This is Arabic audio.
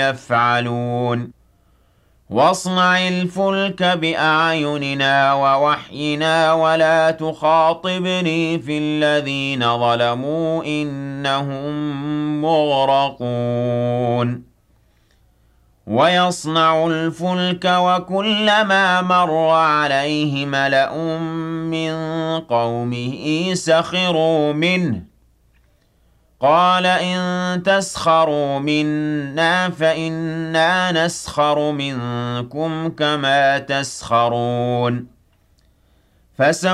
يفعلون واصنع الفلك بأعيننا ووحينا ولا تخاطبني في الذين ظلموا إنهم مغرقون ويصنع الفلك وكلما مر عليه ملأ من قومه سخروا منه قال إن تسخروا منا فإنا نسخر منكم كما تسخرون